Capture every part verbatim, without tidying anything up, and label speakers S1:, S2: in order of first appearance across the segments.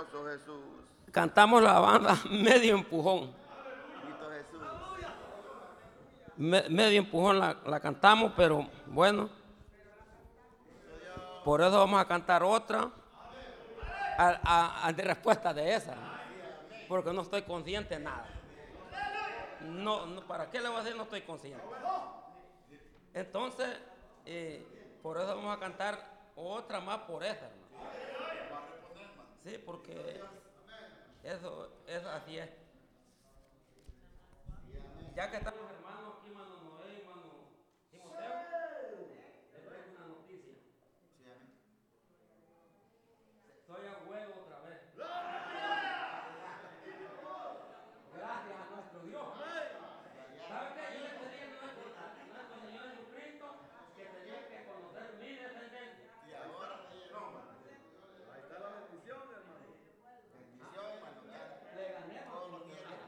S1: Poderoso Jesús.
S2: Cantamos la banda Medio Empujón.
S1: Cristo Jesús.
S2: Me- medio Empujón la, la cantamos, pero bueno. Por eso vamos a cantar otra a, a- a de respuesta de esa, ¿no? Porque no estoy consciente de nada. No, no, ¿para qué le voy a decir no estoy consciente? Entonces, eh, por eso vamos a cantar otra más por esa, hermano. Sí, porque eso, eso así es. Ya que estamos hermanos aquí, hermano Noé, hermano Timoteo, les traigo una noticia. Soy abuelo otra vez. Gracias a nuestro Dios. ¿Sabe qué? Yo le pedí a nuestro, a nuestro Señor Jesucristo que tenía que conocer mi descendencia.
S1: Y ahora le llegó. Ahí está la bendición, hermano. Bendición, hermano.
S2: Le gané
S1: Todo lo que
S2: a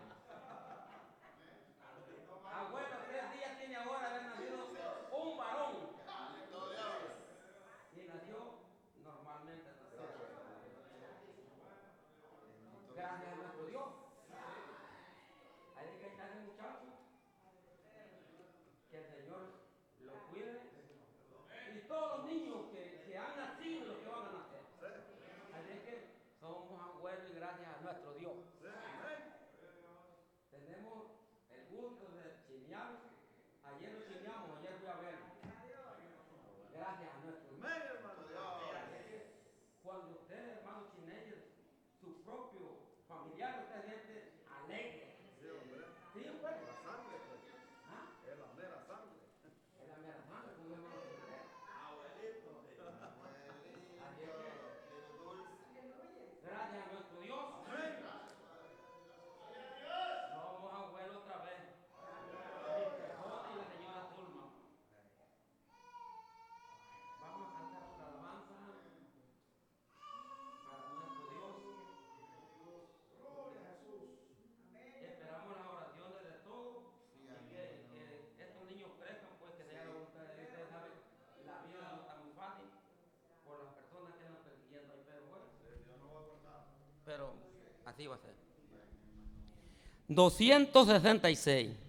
S2: abuelo, tres días tiene ahora haber nacido un varón. Y nació normalmente. Gracias a nuestro Dios. Hay que echar ese muchacho. Que el Señor lo cuide. Y todos los niños que, que han nacido y los que van a nacer. Así es que somos abuelos y gracias a nuestro Dios. Tenemos el gusto de chinear. Ayer lo chineamos, ayer fui a verlo. Gracias a nuestro Dios. Cuando usted, hermano chineye, su propio familiar, usted siente alegre. Sí, hombre. Sí, hombre. La sangre, pues. ¿Ah? Es la mera sangre. Es la mera sangre, como es hermano chineye. Abuelito. Así es que, gracias a nuestro Dios. Somos abuelos otra vez. Mi persona y la señora Zulma. Vamos a cantar otra alabanza para nuestro Dios. Esperamos las oraciones de todos y que, que estos niños crezcan, pues que sea la voluntad de Dios. Ustedes saben, la vida no está muy fácil por las personas que andan persiguiendo ahí, pero bueno. Pero así va a ser. doscientos sesenta y seis.